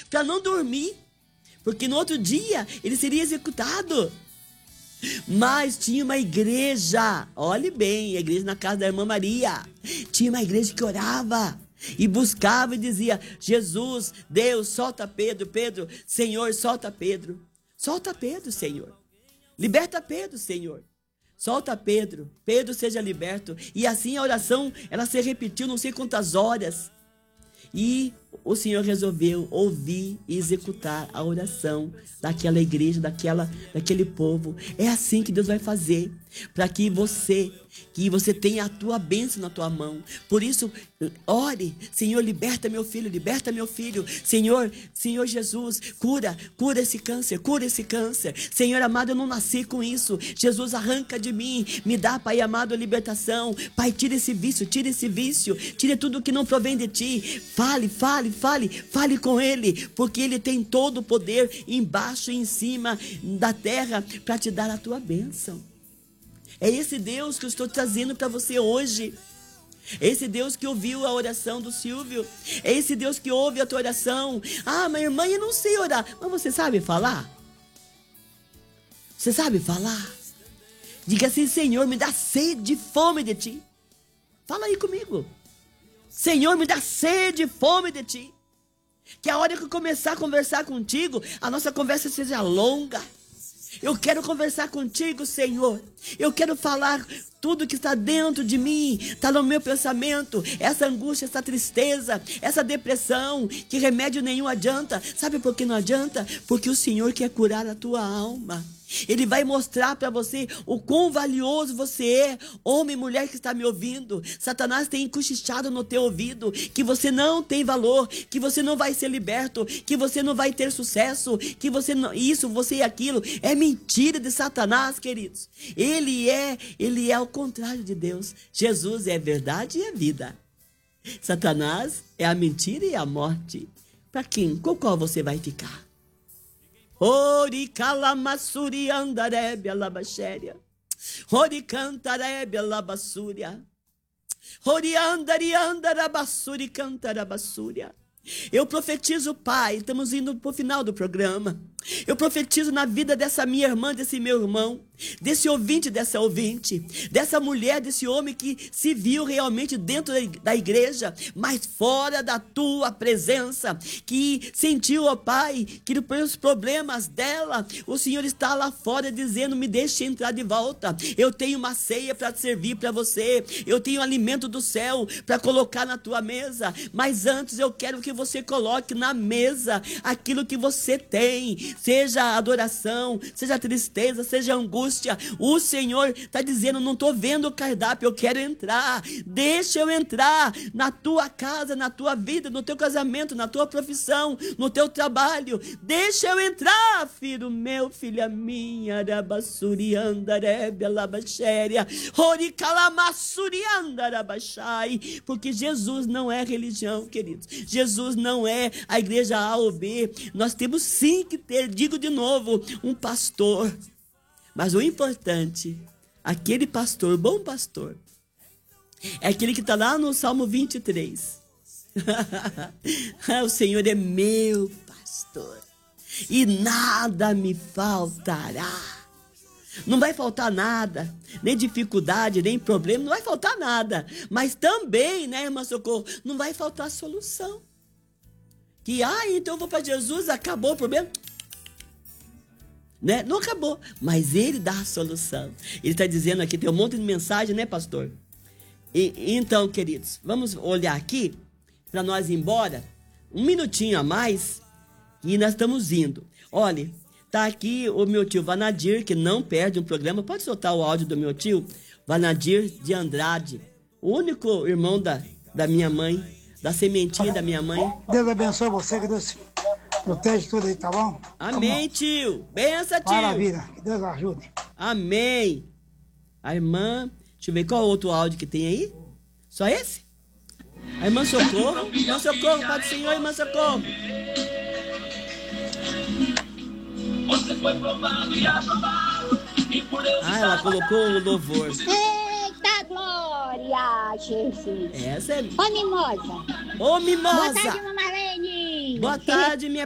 para não dormir, porque no outro dia ele seria executado. Mas tinha uma igreja, olhe bem, a igreja na casa da irmã Maria. Tinha uma igreja que orava e buscava e dizia: Jesus, Deus, solta Pedro, Pedro, Senhor, solta Pedro. Solta Pedro, Senhor. Liberta Pedro, Senhor. Solta Pedro, Pedro seja liberto. E assim a oração, ela se repetiu não sei quantas horas. E o Senhor resolveu ouvir e executar a oração daquela igreja, daquele povo. É assim que Deus vai fazer, para que você tenha a tua bênção na tua mão. Por isso, ore: Senhor, liberta meu filho, liberta meu filho. Senhor Jesus, cura esse câncer, cura esse câncer. Senhor amado, eu não nasci com isso. Jesus, arranca de mim, me dá, Pai amado, a libertação. Pai, tira esse vício, tira tudo que não provém de ti. Fale com ele, porque ele tem todo o poder embaixo e em cima da terra para te dar a tua bênção. É esse Deus que eu estou trazendo para você hoje. É esse Deus que ouviu a oração do Silvio. É esse Deus que ouve a tua oração. Ah, mas irmã, eu não sei orar. Mas você sabe falar? Você sabe falar? Diga assim: Senhor, me dá sede e fome de ti. Fala aí comigo. Senhor, me dá sede e fome de ti. Que a hora que eu começar a conversar contigo, a nossa conversa seja longa. Eu quero conversar contigo, Senhor. Eu quero falar tudo que está dentro de mim, está no meu pensamento. Essa angústia, essa tristeza, essa depressão, que remédio nenhum adianta. Sabe por que não adianta? Porque o Senhor quer curar a tua alma. Ele vai mostrar para você o quão valioso você é, homem e mulher que está me ouvindo. Satanás tem encochichado no teu ouvido que você não tem valor, que você não vai ser liberto, que você não vai ter sucesso, que você não, isso, você e aquilo. É mentira de Satanás, queridos. Ele é o contrário de Deus. Jesus é a verdade e a vida. Satanás é a mentira e a morte. Para quem? Com qual você vai ficar? Ori calamassuri andarebe alabaxéria. Ori cantarebe alabassúria. Ori andari andarabassuri cantarabassúria. Eu profetizo, Pai, estamos indo para o final do programa. Eu profetizo na vida dessa minha irmã, desse meu irmão, desse ouvinte, dessa ouvinte, dessa mulher, desse homem que se viu realmente dentro da igreja, mas fora da tua presença, que sentiu, ó Pai, que pelos problemas dela, o Senhor está lá fora dizendo: me deixe entrar de volta. Eu tenho uma ceia para servir para você, eu tenho alimento do céu para colocar na tua mesa, mas antes eu quero que você coloque na mesa aquilo que você tem, seja adoração, seja tristeza, seja angústia. O Senhor está dizendo: não estou vendo o cardápio, eu quero entrar. Deixa eu entrar na tua casa, na tua vida, no teu casamento, na tua profissão, no teu trabalho. Deixa eu entrar, filho meu, filha minha. Porque Jesus não é religião, queridos. Jesus não é a igreja A ou B. Nós temos sim que ter, digo de novo, um pastor. Mas o importante, aquele pastor, bom pastor, é aquele que está lá no Salmo 23. O Senhor é meu pastor e nada me faltará. Não vai faltar nada, nem dificuldade, nem problema, não vai faltar nada. Mas também, né, irmã Socorro, não vai faltar solução. Que, então eu vou para Jesus, acabou o problema. Né? Não acabou, mas ele dá a solução. Ele está dizendo aqui, tem um monte de mensagem, né, pastor? Então, queridos, vamos olhar aqui para nós ir embora. Um minutinho a mais e nós estamos indo. Olha, tá aqui o meu tio Vanadir, que não perde um programa. Pode soltar o áudio do meu tio Vanadir de Andrade, o único irmão da minha mãe, da sementinha da minha mãe. Deus abençoe você, que Deus protege tudo aí, tá bom? Amém, tio. Benção, tio. Maravilha, que Deus ajude. Amém. A irmã, deixa eu ver qual outro áudio que tem aí. Só esse? A irmã Socorro. Irmã Socorro, Pai do Senhor, irmã Socorro. Você foi provado e aprovado, e por eu ela colocou o louvor. Eita glória, Jesus. Essa é... Ô, mimosa. Ô, mimosa. Boa tarde, Marlene. Boa tarde, minha